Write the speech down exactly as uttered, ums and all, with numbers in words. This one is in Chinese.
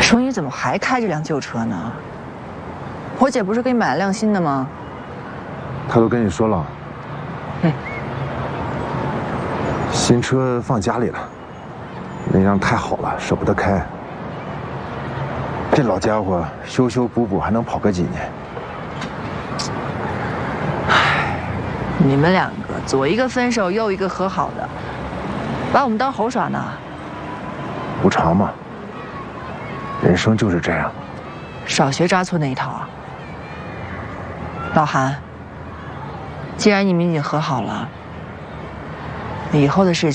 说你怎么还开这辆旧车呢？我姐不是给你买了辆新的吗？ 他都跟你说了。 嗯。 新车放家里了，那辆太好了，舍不得开。这老家伙修修补补还能跑个几年？ 唉，你们两个左一个分手，右一个和好的，把我们当猴耍呢？ 无常嘛，人生就是这样。 少学扎村那一套啊！老韩，既然你们已经和好了，以后的事情。